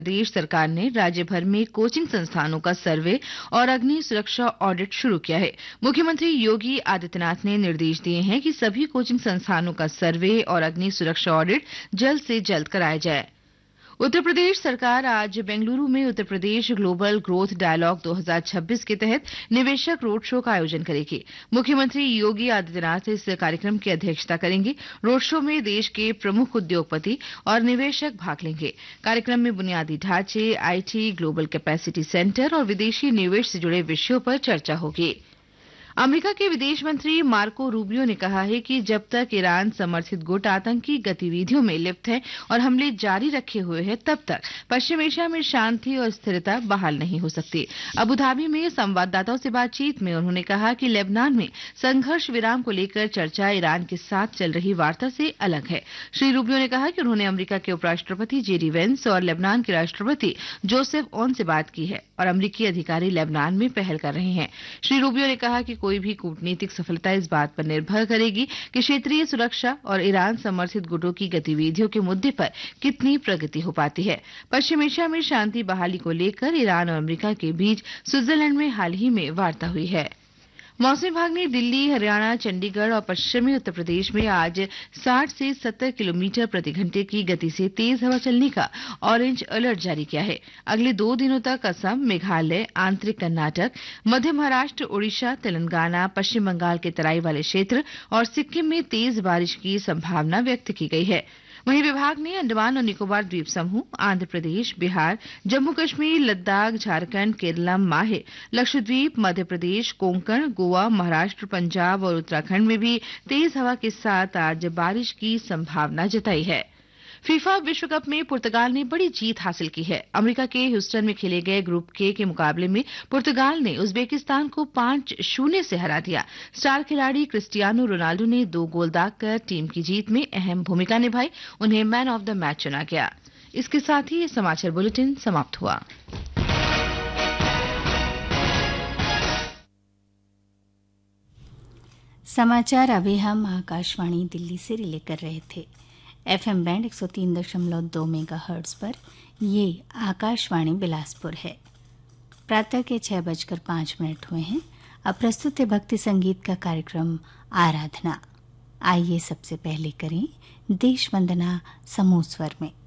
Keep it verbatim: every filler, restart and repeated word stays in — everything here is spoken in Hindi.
प्रदेश सरकार ने राज्य भर में कोचिंग संस्थानों का सर्वे और अग्नि सुरक्षा ऑडिट शुरू किया है। मुख्यमंत्री योगी आदित्यनाथ ने निर्देश दिए हैं कि सभी कोचिंग संस्थानों का सर्वे और अग्नि सुरक्षा ऑडिट जल्द से जल्द कराया जाए। उत्तर प्रदेश सरकार आज बेंगलुरु में Uttar Pradesh global growth dialogue दो हज़ार छब्बीस के तहत निवेशक रोड शो का आयोजन करेगी। मुख्यमंत्री योगी आदित्यनाथ इस कार्यक्रम की अध्यक्षता करेंगे। रोड शो में देश के प्रमुख उद्योगपति और निवेशक भाग लेंगे। कार्यक्रम में बुनियादी ढांचे, आईटी, ग्लोबल कैपेसिटी सेंटर और विदेशी निवेश से जुड़े विषयों पर चर्चा होगी। अमेरिका के विदेश मंत्री मार्को रूबियो ने कहा है कि जब तक ईरान समर्थित गुट आतंकी गतिविधियों में लिप्त है और हमले जारी रखे हुए हैं, तब तक पश्चिम एशिया में शांति और स्थिरता बहाल नहीं हो सकती। अबू धाबी में संवाददाताओं से बातचीत में उन्होंने कहा कि लेबनान में संघर्ष विराम को लेकर चर्चा ईरान के साथ चल रही वार्ता से अलग है। श्री रूबियो ने कहा कि उन्होंने अमेरिका के उपराष्ट्रपति जेडी वेंस और लेबनान के राष्ट्रपति जोसेफ ओन से बात की है और अमेरिकी अधिकारी लेबनान में पहल कर रहे हैं। श्री रूबियो ने कहा कि कोई भी कूटनीतिक सफलता इस बात पर निर्भर करेगी कि क्षेत्रीय सुरक्षा और ईरान समर्थित गुटों की गतिविधियों के मुद्दे पर कितनी प्रगति हो पाती है। पश्चिम एशिया में शांति बहाली को लेकर ईरान और अमेरिका के बीच स्विट्जरलैंड में हाल ही में वार्ता हुई है। मौसम विभाग ने दिल्ली, हरियाणा, चंडीगढ़ और पश्चिमी उत्तर प्रदेश में आज साठ से सत्तर किलोमीटर प्रति घंटे की गति से तेज हवा चलने का ऑरेंज अलर्ट जारी किया है। अगले दो दिनों तक असम, मेघालय, आंतरिक कर्नाटक, मध्य महाराष्ट्र, ओडिशा, तेलंगाना, पश्चिम बंगाल के तराई वाले क्षेत्र और सिक्किम में तेज बारिश की संभावना व्यक्त की गई है। वहीं विभाग ने अंडमान और निकोबार द्वीप समूह, आंध्र प्रदेश, बिहार, जम्मू कश्मीर, लद्दाख, झारखंड, केरलम, माहे, लक्षद्वीप, मध्य प्रदेश, कोंकण, गोवा, महाराष्ट्र, पंजाब और उत्तराखंड में भी तेज हवा के साथ आज बारिश की संभावना जताई है। फीफा विश्व कप में पुर्तगाल ने बड़ी जीत हासिल की है। अमेरिका के ह्यूस्टन में खेले गए ग्रुप के के मुकाबले में पुर्तगाल ने उज्बेकिस्तान को पांच शून्य से हरा दिया। स्टार खिलाड़ी क्रिस्टियानो रोनाल्डो ने दो गोल दागकर टीम की जीत में अहम भूमिका निभाई। उन्हें मैन ऑफ द मैच चुना गया। इसके साथ ही ये समाचार बुलेटिन समाप्त हुआ। समाचार अभी हम आकाशवाणी दिल्ली से रिले कर रहे थे। एफएम बैंड एक सौ तीन दशमलव दो मेगाहर्ट्ज पर ये आकाशवाणी बिलासपुर है। प्रातः के छह बजकर पाँच मिनट हुए हैं। अब प्रस्तुत है भक्ति संगीत का कार्यक्रम आराधना। आइए सबसे पहले करें देश वंदना समूह स्वर में।